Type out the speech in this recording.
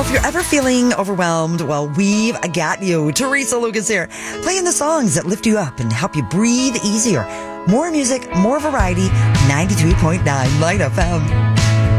if you're ever feeling overwhelmed, well, we've got you. Teresa Lucas here, playing the songs that lift you up and help you breathe easier. More music, more variety, 93.9 Light FM.